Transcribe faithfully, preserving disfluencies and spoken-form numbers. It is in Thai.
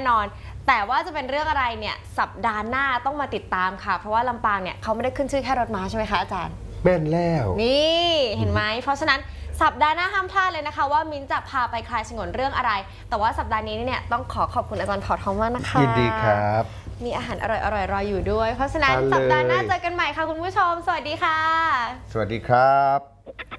นอนแต่ว่าจะเป็นเรื่องอะไรเนี่ยสัปดาห์หน้าต้องมาติดตามค่ะเพราะว่าลำปางเนี่ยเขาไม่ได้ขึ้นชื่อแค่รถม้าใช่ไหมคะอาจารย์แม่นแล้วนี่เห็นไหมเพราะฉะนั้นสัปดาห์หน้าห้ามพลาดเลยนะคะว่ามิ้นจะพาไปคลายฉงนเรื่องอะไรแต่ว่าสัปดาห์นี้เนี่ยต้องขอขอบคุณอาจารย์เผ่าทองมากนะคะยินดีครับมีอาหารอร่อยๆรออยู่ด้วยเพราะฉะนั้นสัปดาห์หน้าเจอกันใหม่ค่ะคุณผู้ชมสวัสดีค่ะสวัสดีครับ